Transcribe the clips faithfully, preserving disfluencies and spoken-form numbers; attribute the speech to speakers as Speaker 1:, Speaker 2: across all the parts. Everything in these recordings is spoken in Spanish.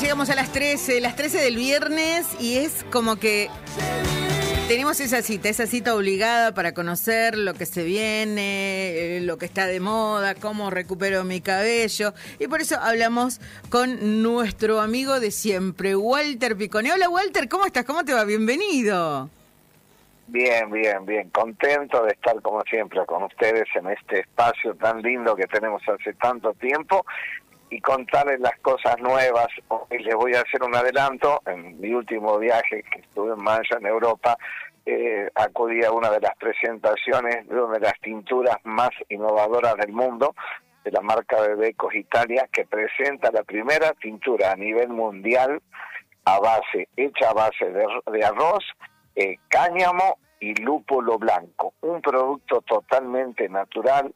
Speaker 1: llegamos a las trece, las trece del viernes, y es como que tenemos esa cita, esa cita obligada para conocer lo que se viene, lo que está de moda, cómo recupero mi cabello. Y por eso hablamos con nuestro amigo de siempre, Walter Picone. Hola Walter, ¿cómo estás? ¿Cómo te va? Bienvenido.
Speaker 2: Bien, bien, bien. Contento de estar como siempre con ustedes en este espacio tan lindo que tenemos hace tanto tiempo y contarles las cosas nuevas. Hoy les voy a hacer un adelanto. En mi último viaje, que estuve en mayo en Europa, eh, acudí a una de las presentaciones de una de las tinturas más innovadoras del mundo, de la marca Bebecos Italia, que presenta la primera tintura a nivel mundial a base, hecha a base de, de arroz, eh, cáñamo y lúpulo blanco. Un producto totalmente natural,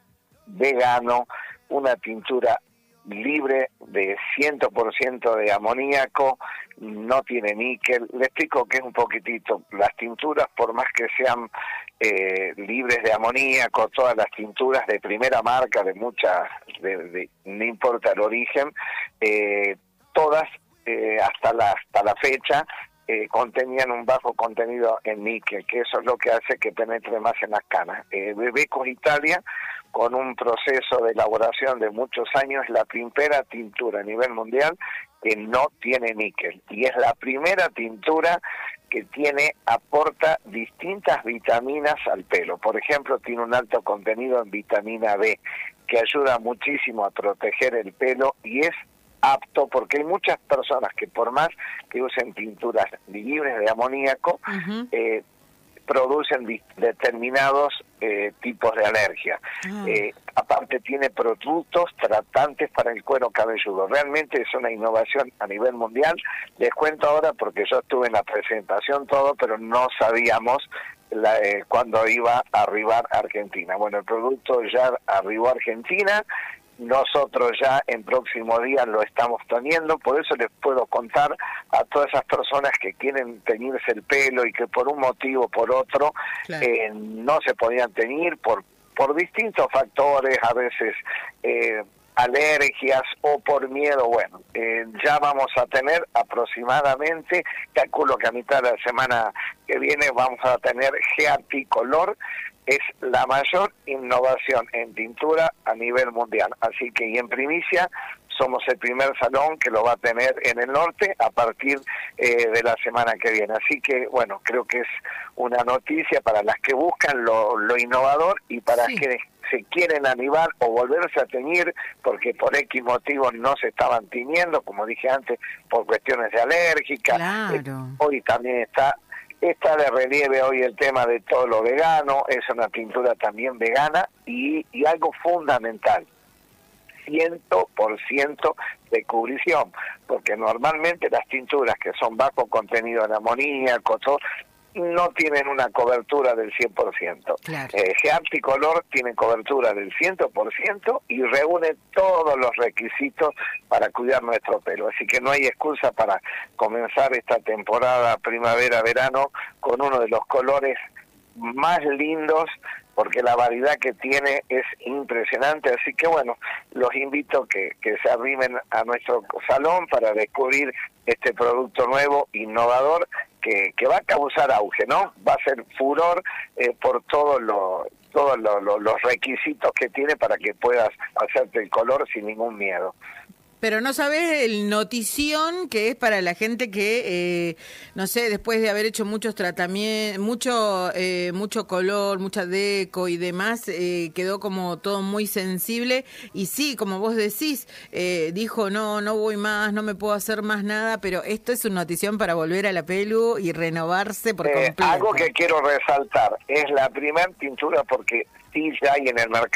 Speaker 2: vegano, una tintura libre de cien por ciento de amoníaco, no tiene níquel. Le explico que es un poquitito. Las tinturas, por más que sean eh, libres de amoníaco, todas las tinturas de primera marca, de muchas, de, de, no importa el origen, eh, todas eh, hasta la hasta la fecha eh, contenían un bajo contenido en níquel, que eso es lo que hace que penetre más en las canas. Eh, Bebecos Italia, con un proceso de elaboración de muchos años, es la primera tintura a nivel mundial que no tiene níquel, y es la primera tintura que tiene, aporta distintas vitaminas al pelo. Por ejemplo, tiene un alto contenido en vitamina B, que ayuda muchísimo a proteger el pelo, y es apto porque hay muchas personas que, por más que usen tinturas libres de amoníaco, uh-huh. eh, producen determinados eh, tipos de alergia. Ah. Eh, aparte tiene productos tratantes para el cuero cabelludo. Realmente es una innovación a nivel mundial. Les cuento ahora porque yo estuve en la presentación todo, pero no sabíamos la, eh, cuándo iba a arribar a Argentina. Bueno, el producto ya arribó a Argentina. Nosotros ya en próximos días lo estamos teniendo, por eso les puedo contar a todas esas personas que quieren teñirse el pelo y que por un motivo o por otro claro. eh, no se podían teñir por por distintos factores, a veces eh, alergias o por miedo. Bueno, eh, ya vamos a tener aproximadamente, calculo que a mitad de la semana que viene vamos a tener Gearticolor. Es la mayor innovación en tintura a nivel mundial. Así que, y en primicia, somos el primer salón que lo va a tener en el norte a partir eh, de la semana que viene. Así que, bueno, creo que es una noticia para las que buscan lo, lo innovador y para sí. que se quieren animar o volverse a teñir porque por X motivos no se estaban tiñendo, como dije antes, por cuestiones de alérgica.
Speaker 1: Claro.
Speaker 2: Eh, hoy también está... Está de relieve hoy el tema de todo lo vegano, es una tintura también vegana y, y algo fundamental, cien por ciento de cubrición, porque normalmente las tinturas que son bajo contenido en amoníaco, todo, no tienen una cobertura del cien por ciento. Claro. Eh, Gearticolor tiene cobertura del cien por ciento y reúne todos los requisitos para cuidar nuestro pelo. Así que no hay excusa para comenzar esta temporada primavera-verano con uno de los colores más lindos, porque la variedad que tiene es impresionante. Así que bueno, los invito que, que se arrimen a nuestro salón para descubrir este producto nuevo, innovador, que, que va a causar auge, ¿no? Va a ser furor eh, por todos lo, todos lo, lo, los requisitos que tiene para que puedas hacerte el color sin ningún miedo.
Speaker 1: Pero no sabés el notición que es para la gente que, eh, no sé, después de haber hecho muchos tratamientos, mucho eh, mucho color, mucha deco y demás, eh, quedó como todo muy sensible. Y sí, como vos decís, eh, dijo, no, no voy más, no me puedo hacer más nada, pero esto es una notición para volver a la pelu y renovarse por
Speaker 2: eh,
Speaker 1: completo.
Speaker 2: Algo que quiero resaltar, es la primer tintura porque sí ya hay en el mercado